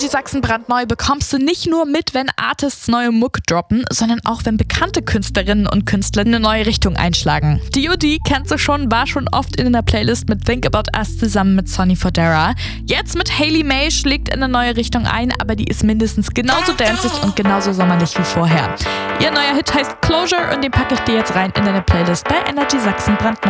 Energy Sachsen brandneu bekommst du nicht nur mit, wenn Artists neue Mucke droppen, sondern auch, wenn bekannte Künstlerinnen und Künstler eine neue Richtung einschlagen. D.O.D. kennst du schon, war schon oft in der Playlist mit Think About Us zusammen mit Sonny Fodera. Jetzt mit Hailey May schlägt in eine neue Richtung ein, aber die ist mindestens genauso danzig und genauso sommerlich wie vorher. Ihr neuer Hit heißt Closure und den packe ich dir jetzt rein in deine Playlist bei Energy Sachsen brandneu.